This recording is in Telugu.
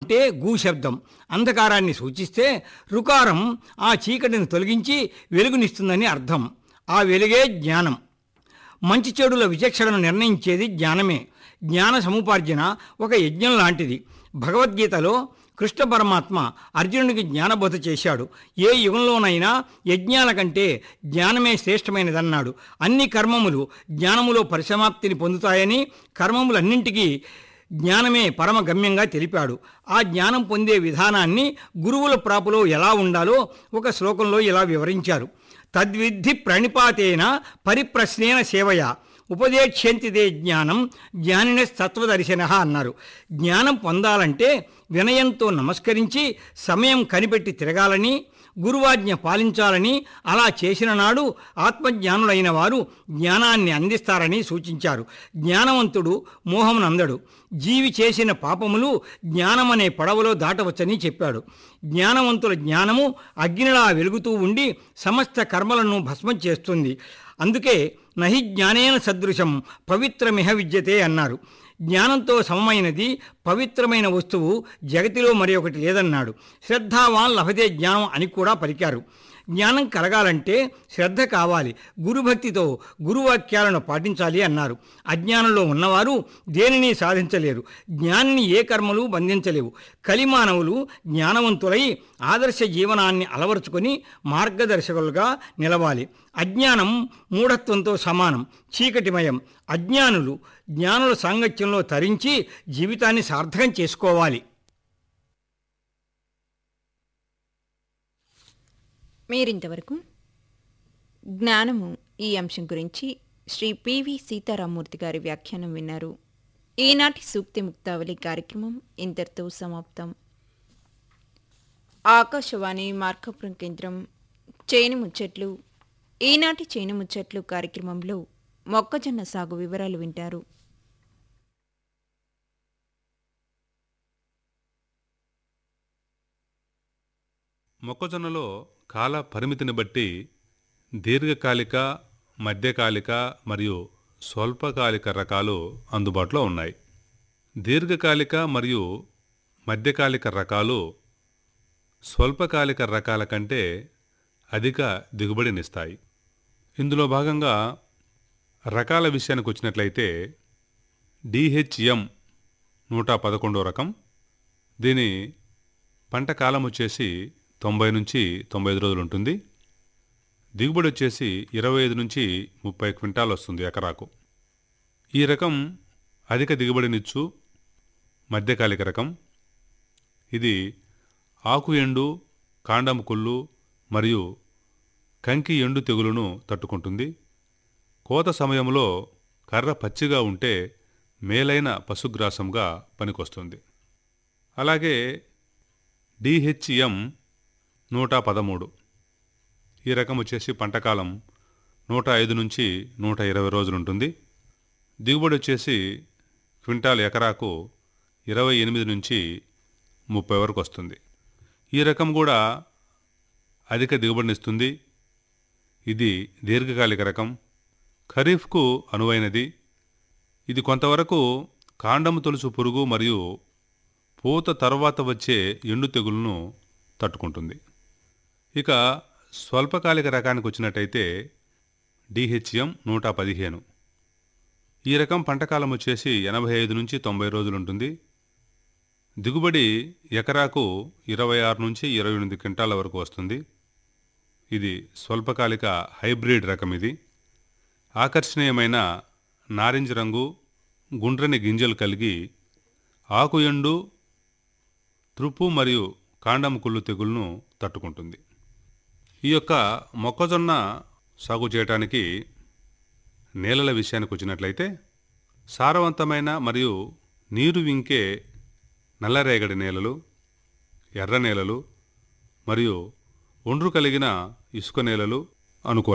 అంటే గు శబ్దం అంధకారాన్ని సూచిస్తే, రుకారం ఆ చీకటిని తొలగించి వెలుగునిస్తుందని అర్థం. ఆ వెలుగే జ్ఞానం. మంచి చెడుల విచక్షణను నిర్ణయించేది జ్ఞానమే. జ్ఞాన సముపార్జన ఒక యజ్ఞం లాంటిది. భగవద్గీతలో కృష్ణ పరమాత్మ అర్జునుడికి జ్ఞానబోధ చేశాడు. ఏ యుగంలోనైనా యజ్ఞాల కంటే జ్ఞానమే శ్రేష్టమైనదన్నాడు. అన్ని కర్మములు జ్ఞానములో పరిసమాప్తిని పొందుతాయని, కర్మములన్నింటికీ జ్ఞానమే పరమ గమ్యంగా తెలిపాడు. ఆ జ్ఞానం పొందే విధానాన్ని గురువుల ప్రాపులో ఎలా ఉండాలో ఒక శ్లోకంలో ఇలా వివరించారు. తద్విద్ధి ప్రణిపాతేన పరిప్రశ్నేన సేవయ ఉపదేక్ష్యంతిదే జ్ఞానం జ్ఞానినస్తత్వదర్శన అన్నారు. జ్ఞానం పొందాలంటే వినయంతో నమస్కరించి సమయం కనిపెట్టి తిరగాలని, గురువాజ్ఞ పాలించాలని, అలా చేసిన నాడు ఆత్మజ్ఞానులైన వారు జ్ఞానాన్ని అందిస్తారని సూచించారు. జ్ఞానవంతుడు మోహమునందడు. జీవి చేసిన పాపములు జ్ఞానమనే పడవలో దాటవచ్చని చెప్పాడు. జ్ఞానవంతుల జ్ఞానము అగ్నిలా వెలుగుతూ ఉండి సమస్త కర్మలను భస్మం చేస్తుంది. అందుకే నహి జ్ఞానేన సదృశం పవిత్రమిహ విద్యతే అన్నారు. జ్ఞానంతో సమమైనది, పవిత్రమైన వస్తువు జగతిలో మరి ఒకటి లేదన్నాడు. శ్రద్ధావాన్ లభతే జ్ఞానం అని కూడా పలికారు. జ్ఞానం కలగాలంటే శ్రద్ధ కావాలి. గురుభక్తితో గురువాక్యాలను పాటించాలి అన్నారు. అజ్ఞానంలో ఉన్నవారు దేనిని సాధించలేరు. జ్ఞానిని ఏ కర్మలు బంధించలేవు. కలిమానవులు జ్ఞానవంతులై ఆదర్శ జీవనాన్ని అలవరుచుకొని మార్గదర్శకులుగా నిలవాలి. అజ్ఞానం మూఢత్వంతో సమానం, చీకటిమయం. అజ్ఞానులు జ్ఞానుల సాంగత్యంలో తరించి జీవితాన్ని సార్థకం చేసుకోవాలి. మీరింతవరకు జ్ఞానము ఈ అంశం గురించి శ్రీ పివి సీతారామూర్తి గారి వ్యాఖ్యానం విన్నారు. ఈనాటి సూక్తి ముక్తావళి కార్యక్రమం ఇంతటితో సమాప్తం. ఆకాశవాణి మార్కాపురం కేంద్రం. చేను ముచ్చట్లు. ఈనాటి చేను ముచ్చట్లు కార్యక్రమంలో మొక్కజొన్న సాగు వివరాలు వింటారు. మొక్కజొన్నలో కాల పరిమితిని బట్టి దీర్ఘకాలిక, మధ్యకాలిక మరియు స్వల్పకాలిక రకాలు అందుబాటులో ఉన్నాయి. దీర్ఘకాలిక మరియు మధ్యకాలిక రకాలు స్వల్పకాలిక రకాల కంటే అధిక దిగుబడినిస్తాయి. ఇందులో భాగంగా రకాల విషయానికి వచ్చినట్లయితే DHM 111 రకం. దీని పంట కాలం వచ్చేసి 90 నుంచి 95 రోజులు ఉంటుంది. దిగుబడి వచ్చేసి 25 నుంచి 30 క్వింటాలు వస్తుంది ఎకరాకు. ఈ రకం అధిక దిగుబడినిచ్చు మధ్యకాలిక రకం. ఇది ఆకు ఎండు, కాండము కుళ్ళు మరియు కంకి ఎండు తెగులును తట్టుకుంటుంది. కోత సమయంలో కర్ర పచ్చిగా ఉంటే మేలైన పశుగ్రాసంగా పనికొస్తుంది. అలాగే DHM 113. ఈ రకం వచ్చేసి పంటకాలం 105 నుంచి 120 రోజులుంటుంది. దిగుబడి వచ్చేసి క్వింటాల్ ఎకరాకు 28 నుంచి 30 వరకు వస్తుంది. ఈ రకం కూడా అధిక దిగుబడినిస్తుంది. ఇది దీర్ఘకాలిక రకం. ఖరీఫ్కు అనువైనది. ఇది కొంతవరకు కాండము తొలుచు పురుగు మరియు పూత తర్వాత వచ్చే ఎండు తెగులను తట్టుకుంటుంది. ఇక స్వల్పకాలిక రకానికి వచ్చినట్టయితే DHM 115. ఈ రకం పంటకాలం వచ్చేసి 85 నుంచి 90 రోజులుంటుంది. దిగుబడి ఎకరాకు 26 నుంచి 28 క్వింటాల వరకు వస్తుంది. ఇది స్వల్పకాలిక హైబ్రిడ్ రకం. ఇది ఆకర్షణీయమైన నారింజ రంగు, గుండ్రని గింజలు కలిగి ఆకు ఎండు, త్రుప్పు మరియు కాండము కుళ్ళు తెగులను తట్టుకుంటుంది. ఈ యొక్క మొక్కజొన్న సాగు చేయటానికి నేలల విషయానికి వచ్చినట్లయితే సారవంతమైన మరియు నీరు వింకే నల్లరేగడి నేలలు, ఎర్ర నేలలు మరియు ఒండ్రు కలిగిన ఇసుక నేలలు అనుకూలం.